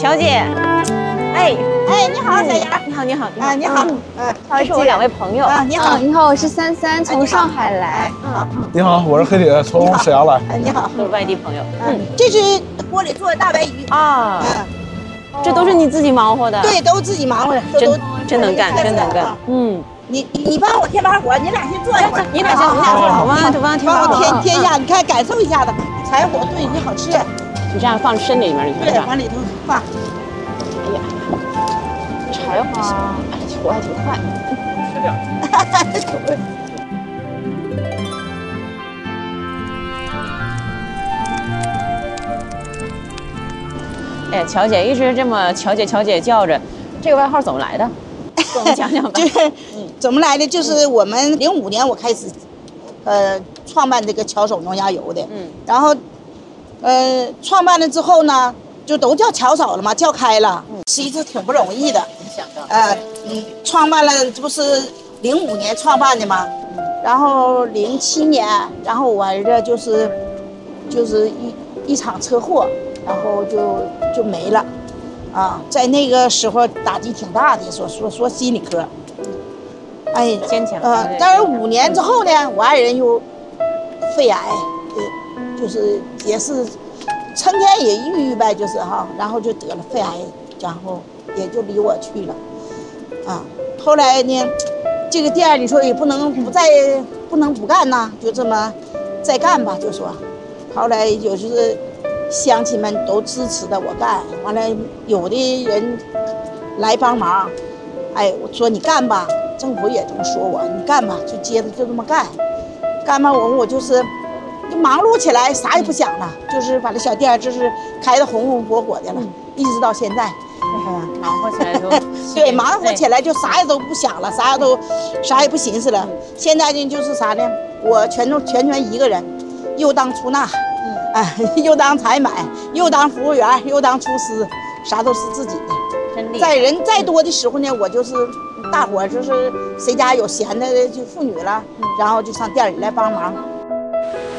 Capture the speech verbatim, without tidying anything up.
乔姐，哎哎，你好，小杨。 你好，你好， 啊，你好。 嗯，他们是我两位朋友。 啊，你好， 你好，我是三三，从上海来。 嗯， 你好，我是黑铁，从沈阳来。 哎，你好， 都是外地朋友。 嗯，这是锅里做的大白鱼啊， 嗯， 这都是你自己忙活的。 对，都自己忙活的， 真真能干，真能干。嗯， 你你帮我添把火，你俩先坐一会儿。 你俩先，你俩坐，我帮帮添把火。 帮我添添一下，你看感受一下子，柴火炖鱼好吃。 你这样放深里面，你看对，往里头放。 哎呀，柴火，哎，火还挺快。吃点。哎，乔姐一直这么乔姐乔姐叫着，这个外号怎么来的？跟我们讲讲吧。 就是怎么来的？就是我们零五年我开始，呃，创办这个巧手农家油的。嗯。然后，呃，创办了之后呢，就都叫巧手了嘛，叫开了。嗯。其实挺不容易的。 没想到。 呃，嗯，创办了，这不是零五年创办的吗？嗯。然后零七年，然后我儿子就是，就是一一场车祸，然后就就没了。啊，在那个时候打击挺大的，说说说心理科，哎， 坚强。 呃，但是五年之后呢，我爱人又肺癌，呃，就是也是成天也抑郁呗，就是哈，然后就得了肺癌，然后也就离我去了，啊，后来呢，这个店里头也不能不再不能不干呐，就这么再干吧，就说，后来也就是。乡亲们都支持的我干，完了有的人来帮忙，哎，我说你干吧，政府也这么说我，你干吧，就接着就这么干，干吧我我就是就忙碌起来，啥也不想了，就是把这小店就是开得红红火火的了，嗯、一直到现在， 嗯，忙活起来就对，忙活起来就啥也都不想了，啥也都啥也不寻思了。嗯、现在呢就是啥呢，我全都全全一个人，又当出纳。哎，又当采买，又当服务员，又当厨师，啥都是自己的。 真厉害！ 在人再多的时候呢，我就是大伙就是谁家有闲的就妇女了，然后就上店里来帮忙。